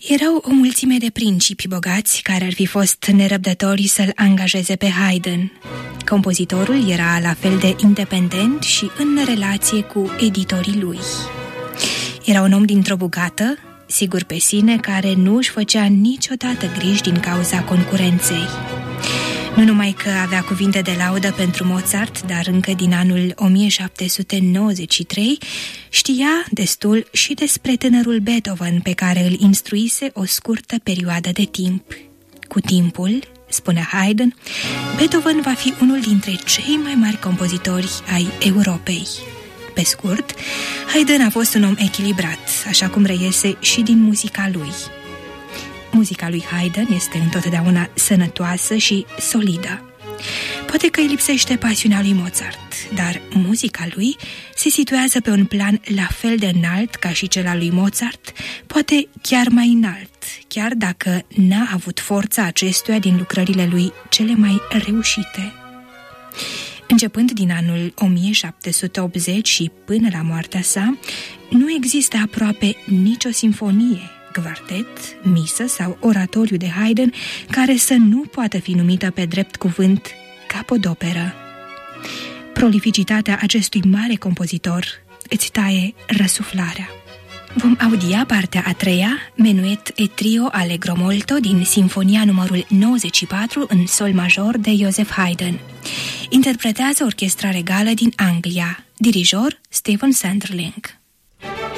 Erau o mulțime de principi bogați care ar fi fost nerăbdători să-l angajeze pe Haydn. Compozitorul era la fel de independent și în relație cu editorii lui. Era un om dintr-o bogată, sigur pe sine, care nu își făcea niciodată griji din cauza concurenței. Nu numai că avea cuvinte de laudă pentru Mozart, dar încă din anul 1793 știa destul și despre tânărul Beethoven, pe care îl instruise o scurtă perioadă de timp. Cu timpul, spune Haydn, Beethoven va fi unul dintre cei mai mari compozitori ai Europei. Pe scurt, Haydn a fost un om echilibrat, așa cum reiese și din muzica lui. Muzica lui Haydn este întotdeauna sănătoasă și solidă. Poate că îi lipsește pasiunea lui Mozart, dar muzica lui se situează pe un plan la fel de înalt ca și cel al lui Mozart, poate chiar mai înalt, chiar dacă n-a avut forța acestuia din lucrările lui cele mai reușite. Începând din anul 1780 și până la moartea sa, nu există aproape nicio simfonie, quartet, misă sau oratoriu de Haydn care să nu poată fi numită pe drept cuvânt capodoperă. Prolificitatea acestui mare compozitor îți taie răsuflarea. Vom audia partea a treia, Menuet et Trio Allegro Molto din Sinfonia numărul 94 în sol major de Joseph Haydn. Interpretează Orchestra Regală din Anglia, dirijor Stephen Sandlerling.